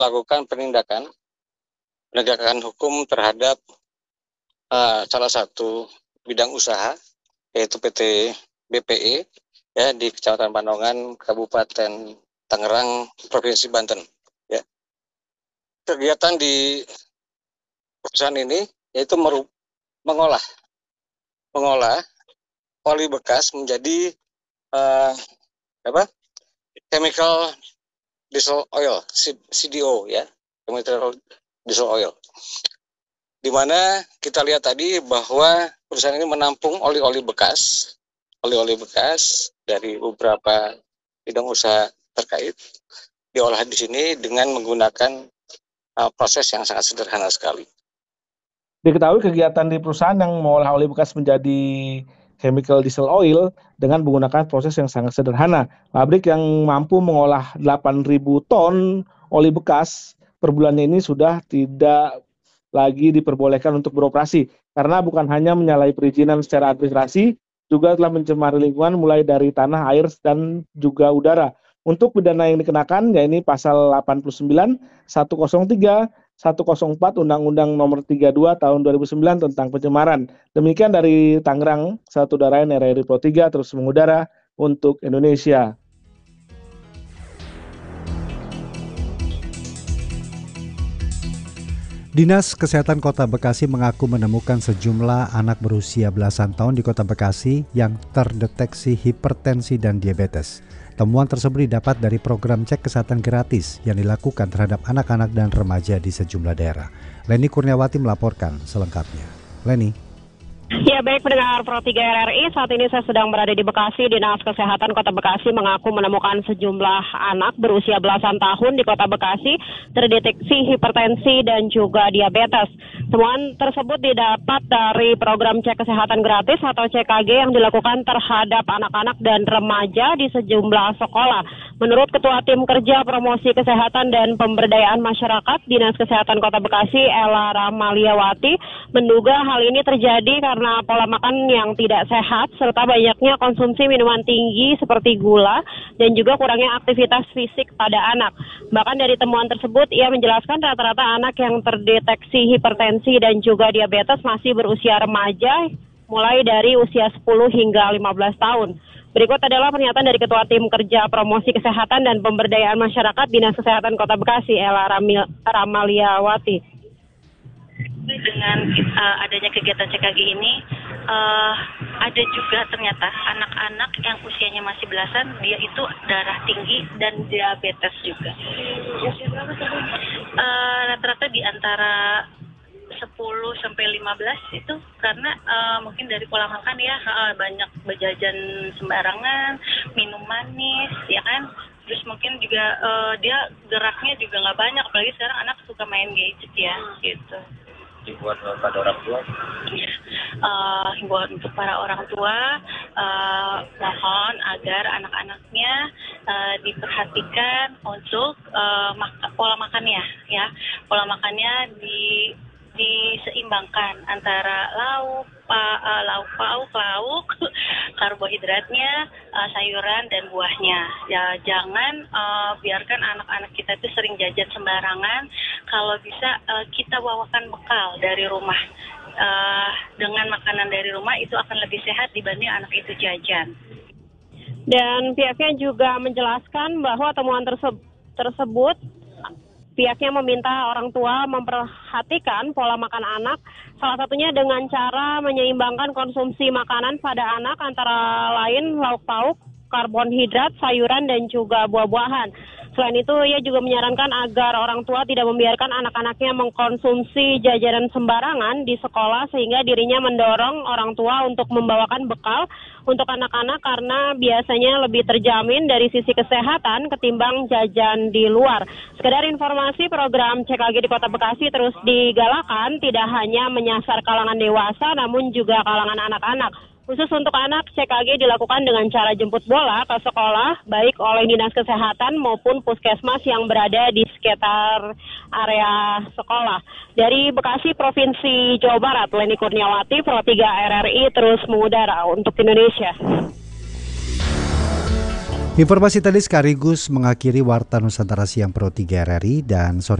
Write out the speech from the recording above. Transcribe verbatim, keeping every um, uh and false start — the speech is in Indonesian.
melakukan penindakan penegakan hukum terhadap uh, salah satu bidang usaha yaitu P T B P E ya di Kecamatan Pandongan, Kabupaten Tangerang, Provinsi Banten. Ya. Kegiatan di perusahaan ini yaitu meru- mengolah mengolah oli bekas menjadi uh, apa? chemical diesel oil, C D O ya, chemical diesel oil. Di mana kita lihat tadi bahwa perusahaan ini menampung oli-oli bekas, oli-oli bekas dari beberapa bidang usaha terkait, diolah di sini dengan menggunakan uh, proses yang sangat sederhana sekali. Diketahui kegiatan di perusahaan yang mengolah oli bekas menjadi chemical diesel oil dengan menggunakan proses yang sangat sederhana. Pabrik yang mampu mengolah delapan ribu ton oli bekas per bulannya ini sudah tidak lagi diperbolehkan untuk beroperasi karena bukan hanya menyalahi perizinan secara administrasi, juga telah mencemari lingkungan mulai dari tanah, air, dan juga udara. Untuk pidana yang dikenakan, yaitu pasal delapan puluh sembilan, seratus tiga, seratus empat Undang-Undang Nomor tiga puluh dua Tahun dua ribu sembilan tentang pencemaran. Demikian dari Tangerang, Satu Darain R R I Pro tiga terus mengudara untuk Indonesia. Dinas Kesehatan Kota Bekasi mengaku menemukan sejumlah anak berusia belasan tahun di Kota Bekasi yang terdeteksi hipertensi dan diabetes. Temuan tersebut didapat dari program cek kesehatan gratis yang dilakukan terhadap anak-anak dan remaja di sejumlah daerah. Leni Kurniawati melaporkan selengkapnya. Leni. Ya, baik pendengar Pro tiga R R I, saat ini saya sedang berada di Bekasi. Dinas Kesehatan Kota Bekasi mengaku menemukan sejumlah anak berusia belasan tahun di Kota Bekasi terdeteksi hipertensi dan juga diabetes. Temuan tersebut didapat dari program cek kesehatan gratis atau C K G yang dilakukan terhadap anak-anak dan remaja di sejumlah sekolah. Menurut Ketua Tim Kerja Promosi Kesehatan dan Pemberdayaan Masyarakat Dinas Kesehatan Kota Bekasi, Ella Ramaliawati, menduga hal ini terjadi karena karena pola makan yang tidak sehat serta banyaknya konsumsi minuman tinggi seperti gula dan juga kurangnya aktivitas fisik pada anak. Bahkan dari temuan tersebut ia menjelaskan rata-rata anak yang terdeteksi hipertensi dan juga diabetes masih berusia remaja mulai dari usia sepuluh hingga lima belas tahun. Berikut adalah pernyataan dari Ketua Tim Kerja Promosi Kesehatan dan Pemberdayaan Masyarakat Dinas Kesehatan Kota Bekasi, Ella Ramaliawati. Dengan uh, adanya kegiatan C K G ini, uh, ada juga ternyata anak-anak yang usianya masih belasan, dia itu darah tinggi dan diabetes juga. Uh, rata-rata di antara sepuluh sampai lima belas itu karena uh, mungkin dari pola makan ya, uh, banyak berjajan sembarangan, minum manis, ya kan. Terus mungkin juga uh, dia geraknya juga nggak banyak, apalagi sekarang anak suka main gadget ya, gitu. Himbauan pada orang tua? Uh, himbauan untuk para orang tua, uh, mohon agar anak-anaknya uh, diperhatikan untuk uh, mak- pola makannya, ya, pola makannya di diseimbangkan antara lauk, pa, uh, lauk pauk, lauk, karbohidratnya, uh, sayuran dan buahnya. Ya, jangan uh, biarkan anak-anak kita itu sering jajan sembarangan. Kalau bisa uh, kita bawakan bekal dari rumah. Uh, dengan makanan dari rumah itu akan lebih sehat dibanding anak itu jajan. Dan pihaknya juga menjelaskan bahwa temuan terse- tersebut pihaknya meminta orang tua memperhatikan pola makan anak, salah satunya dengan cara menyeimbangkan konsumsi makanan pada anak antara lain lauk pauk, karbohidrat, sayuran, dan juga buah-buahan. Selain itu, ia juga menyarankan agar orang tua tidak membiarkan anak-anaknya mengkonsumsi jajanan sembarangan di sekolah sehingga dirinya mendorong orang tua untuk membawakan bekal untuk anak-anak karena biasanya lebih terjamin dari sisi kesehatan ketimbang jajan di luar. Sekedar informasi, program C K G di Kota Bekasi terus digalakan tidak hanya menyasar kalangan dewasa namun juga kalangan anak-anak. Khusus untuk anak, C K G dilakukan dengan cara jemput bola ke sekolah, baik oleh Dinas Kesehatan maupun puskesmas yang berada di sekitar area sekolah. Dari Bekasi, Provinsi Jawa Barat, Leni Kurniawati, Pro tiga R R I terus mengudara untuk Indonesia. Informasi tadi sekaligus mengakhiri Warta Nusantara Siang Pro tiga R R I dan sore